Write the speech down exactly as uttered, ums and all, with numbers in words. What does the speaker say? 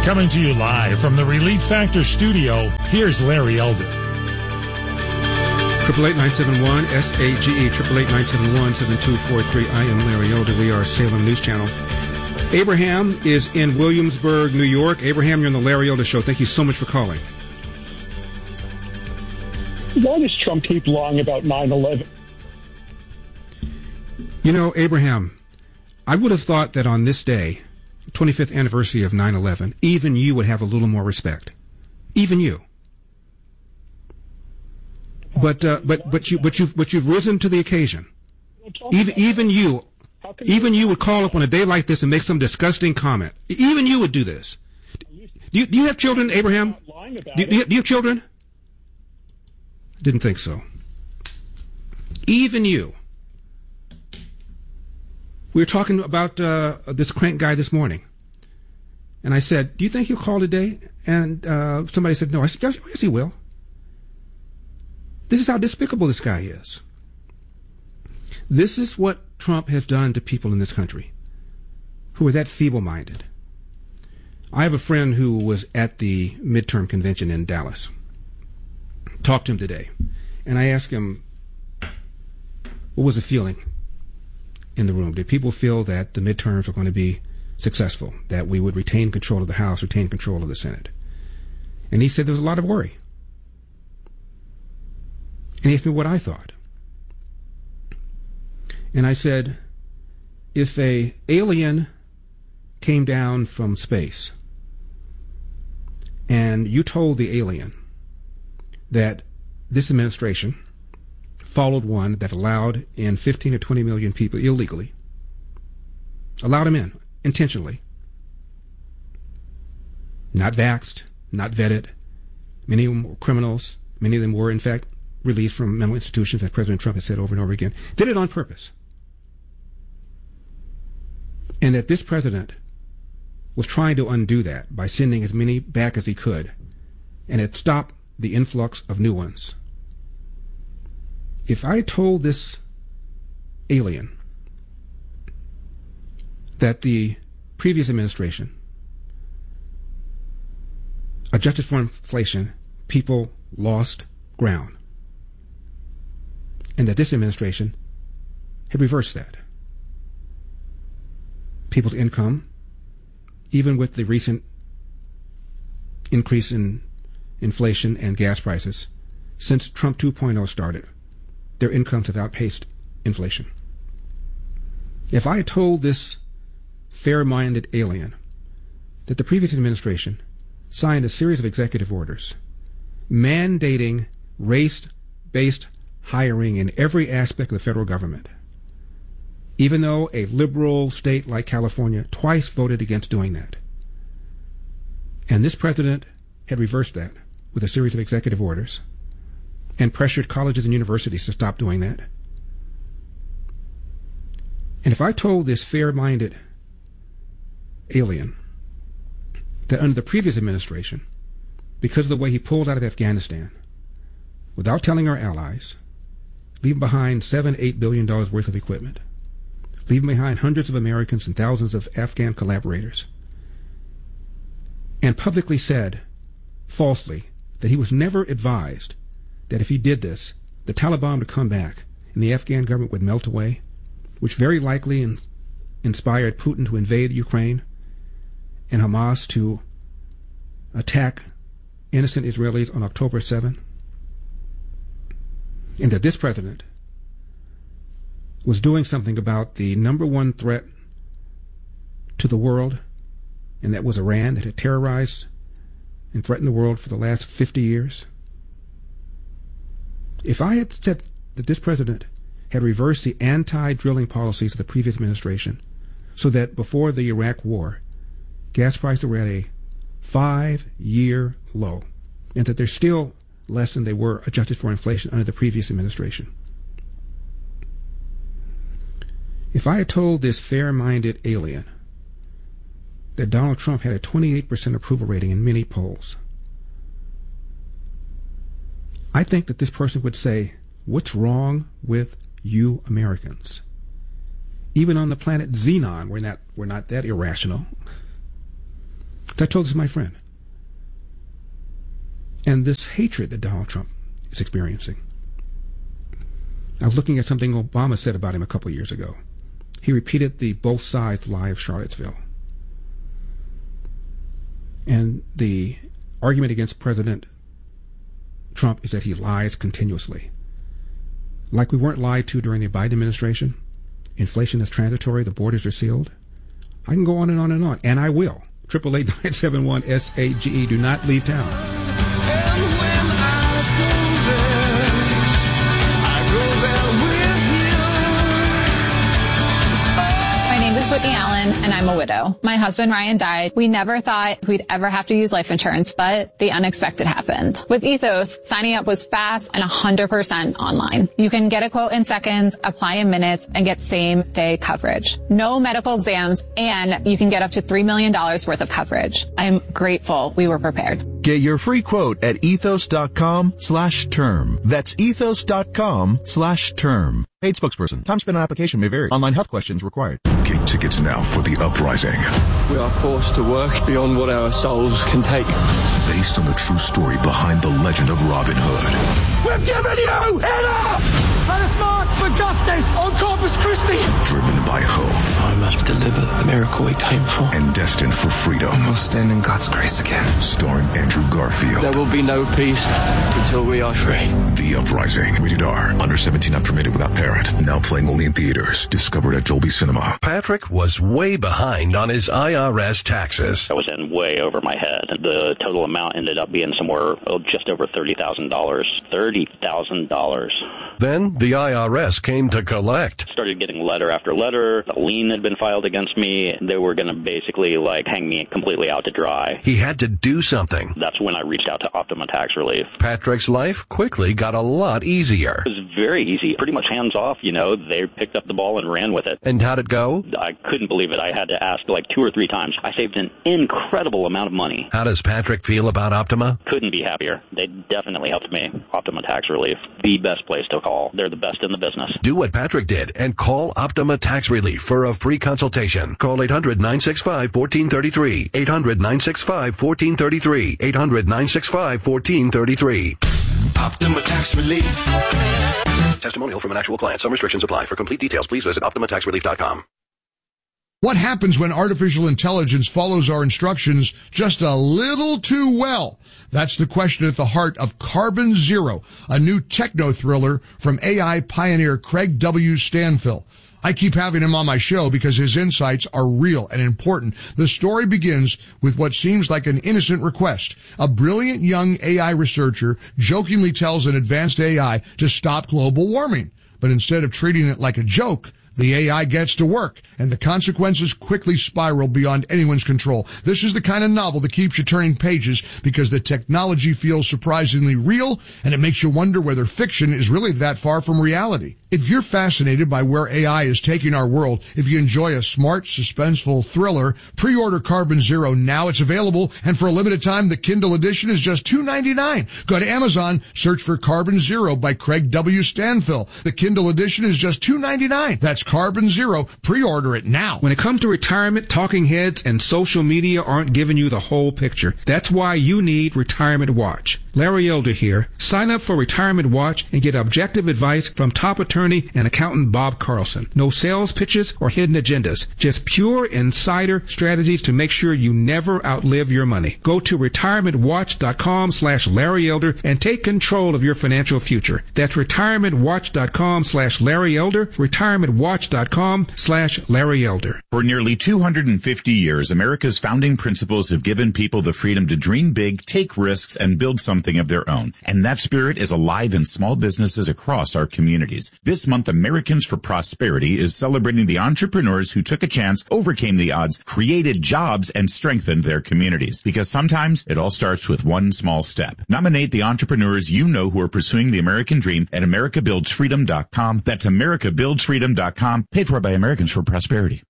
Coming to you live from the Relief Factor studio, here's Larry Elder. Triple eight nine seven one S A G E triple eight nine seven one seven two four three. I am Larry Elder. We are Salem News Channel. Abraham is in Williamsburg, New York. Abraham, you're on the Larry Elder Show. Thank you so much for calling. Why does Trump keep lying about nine eleven? You know, Abraham, I would have thought that on this day, twenty-fifth anniversary of nine eleven, even you would have a little more respect. Even you. But uh, but but you but you but you've risen to the occasion. Even even you, even you would call up on a day like this and make some disgusting comment. Even you would do this. Do you, do you have children, Abraham? Do, do, you, do you have children? Didn't think so. Even you. We were talking about uh, this crank guy this morning, and I said, "Do you think he'll call today?" And uh, somebody said, "No." I said, "Yes, yes, he will." This is how despicable this guy is. This is what Trump has done to people in this country who are that feeble-minded. I have a friend who was at the midterm convention in Dallas. Talked to him today, and I asked him, what was the feeling in the room? Did people feel that the midterms were going to be successful, that we would retain control of the House, retain control of the Senate? And he said there was a lot of worry. And he asked me what I thought. And I said, if a alien came down from space and you told the alien that this administration followed one that allowed in fifteen or twenty million people illegally, allowed them in intentionally, not vaxxed, not vetted, many of them were criminals, many of them were in fact released from mental institutions, as President Trump has said over and over again, did it on purpose. And that this president was trying to undo that by sending as many back as he could, and it stopped the influx of new ones. If I told this alien that the previous administration adjusted for inflation, people lost ground, and that this administration had reversed that. People's income, even with the recent increase in inflation and gas prices, since Trump two point oh started, their incomes have outpaced inflation. If I had told this fair-minded alien that the previous administration signed a series of executive orders mandating race-based hiring in every aspect of the federal government, even though a liberal state like California twice voted against doing that, and this president had reversed that with a series of executive orders and pressured colleges and universities to stop doing that. And if I told this fair-minded alien that under the previous administration, because of the way he pulled out of Afghanistan, without telling our allies, leaving behind seven, eight billion dollars worth of equipment, leaving behind hundreds of Americans and thousands of Afghan collaborators, and publicly said, falsely, that he was never advised that if he did this, the Taliban would come back and the Afghan government would melt away, which very likely in, inspired Putin to invade Ukraine and Hamas to attack innocent Israelis on October seventh, and that this president was doing something about the number one threat to the world, and that was Iran, that had terrorized and threatened the world for the last fifty years. If I had said that this president had reversed the anti-drilling policies of the previous administration so that before the Iraq war, gas prices were at a five-year low, and that they're still less than they were adjusted for inflation under the previous administration. If I had told this fair-minded alien that Donald Trump had a twenty-eight percent approval rating in many polls, I think that this person would say, what's wrong with you Americans? Even on the planet Xenon, we're not, we're not that irrational. I told this to my friend. And this hatred that Donald Trump is experiencing. I was looking at something Obama said about him a couple of years ago. He repeated the both sides lie of Charlottesville. And the argument against President Trump is that he lies continuously. Like we weren't lied to during the Biden administration. Inflation is transitory. The borders are sealed. I can go on and on and on. And I will. eight eight eight, nine seven one, S A G E. Do not leave town. Whitney Allen, and I'm a widow. My husband Ryan died. We never thought we'd ever have to use life insurance, but the unexpected happened. With Ethos, signing up was fast and one hundred percent online. You can get a quote in seconds, apply in minutes, and get same-day coverage. No medical exams, and you can get up to three million dollars worth of coverage. I'm grateful we were prepared. Get your free quote at ethos.com slash term. That's ethos.com slash term. Paid spokesperson. Time spent on application may vary. Online health questions required. Get tickets now for The Uprising. We are forced to work beyond what our souls can take. Based on the true story behind the legend of Robin Hood. We're giving you enough! Let us march for justice on Corpus Christi! Driven by hope. I must deliver the miracle we came for. And destined for freedom. And we'll stand in God's grace again. Starring Andrew Garfield. There will be no peace until we are free. The Uprising. Rated R. Under seventeen, not permitted without parent. Now playing only in theaters. Discovered at Dolby Cinema. Patrick was way behind on his I R S taxes. I was in way over my head. The total amount ended up being somewhere oh, just over thirty thousand dollars. thirty thousand dollars. Then the I R S came to collect. Started getting letter after letter. A lien had been filed against me. They were going to basically like hang me completely out to dry. He had to do something. That's when I reached out to Optima Tax Relief. Patrick's life quickly got a lot easier. It was very easy. Pretty much hands off, you know. They picked up the ball and ran with it. And how'd it go? I couldn't believe it. I had to ask like two or three times. I saved an incredible amount of money. How does Patrick feel about Optima? Couldn't be happier. They definitely helped me. Optima Tax Relief. The best place to call. They're the best in the business. Do what Patrick did and call Optima Tax Relief for a free consultation. Call eight hundred, nine six five, one four three three. eight hundred, nine six five, one four three three. eight hundred, nine six five, one four three three. Optima Tax Relief. Testimonial from an actual client. Some restrictions apply. For complete details, please visit optima tax relief dot com. What happens when artificial intelligence follows our instructions just a little too well? That's the question at the heart of Carbon Zero, a new techno-thriller from A I pioneer Craig W. Stanfill. I keep having him on my show because his insights are real and important. The story begins with what seems like an innocent request. A brilliant young A I researcher jokingly tells an advanced A I to stop global warming. But instead of treating it like a joke, the A I gets to work, and the consequences quickly spiral beyond anyone's control. This is the kind of novel that keeps you turning pages because the technology feels surprisingly real, and it makes you wonder whether fiction is really that far from reality. If you're fascinated by where A I is taking our world, if you enjoy a smart, suspenseful thriller, pre-order Carbon Zero now. It's available, and for a limited time, the Kindle edition is just two ninety-nine. Go to Amazon, search for Carbon Zero by Craig W. Stanfill. The Kindle edition is just two ninety-nine. That's Carbon Zero. Pre-order it now. When it comes to retirement, talking heads and social media aren't giving you the whole picture. That's why you need Retirement Watch. Larry Elder here. Sign up for Retirement Watch and get objective advice from top attorney and accountant Bob Carlson. No sales pitches or hidden agendas. Just pure insider strategies to make sure you never outlive your money. Go to retirementwatch.com slash Larry Elder and take control of your financial future. That's retirementwatch.com slash Larry Elder. retirementwatch.com slash Larry Elder. For nearly two hundred fifty years, America's founding principles have given people the freedom to dream big, take risks, and build something of their own. And that spirit is alive in small businesses across our communities. This month, Americans for Prosperity is celebrating the entrepreneurs who took a chance, overcame the odds, created jobs, and strengthened their communities. Because sometimes it all starts with one small step. Nominate the entrepreneurs you know who are pursuing the American dream at america builds freedom dot com. That's america builds freedom dot com. Paid for by Americans for Prosperity.